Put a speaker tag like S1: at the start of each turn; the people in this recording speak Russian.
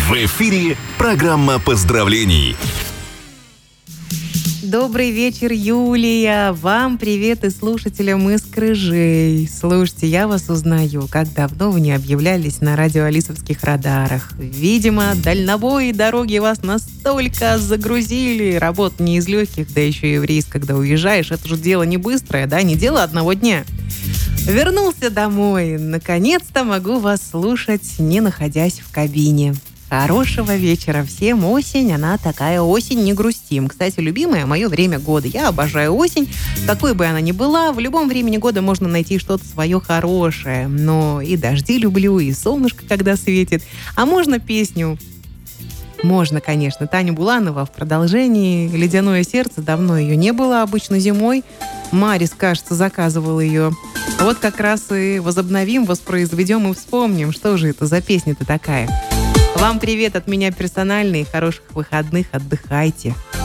S1: В эфире программа поздравлений.
S2: Добрый вечер, Юлия. Вам привет и слушателям из Крыжей. Слушайте, я вас узнаю. Как давно вы не объявлялись на радио Алисовских радарах. Видимо, дальнобои дороги вас настолько загрузили. Работа не из легких, да еще и в рейс, когда уезжаешь. Это же дело не быстрое, да? Не дело одного дня. Вернулся домой. Наконец-то могу вас слушать, не находясь в кабине. Хорошего вечера всем. Осень, она такая осень, не грустим. Кстати, любимое мое время года. Я обожаю осень. Какой бы она ни была, в любом времени года можно найти что-то свое хорошее. Но и дожди люблю, и солнышко, когда светит. А можно песню? Можно, конечно. Таня Буланова в продолжении. «Ледяное сердце». Давно ее не было, обычно зимой. Марис, кажется, заказывал ее. Вот как раз и возобновим, воспроизведем и вспомним, что же это за песня-то такая. Вам привет от меня персональный, хороших выходных, отдыхайте.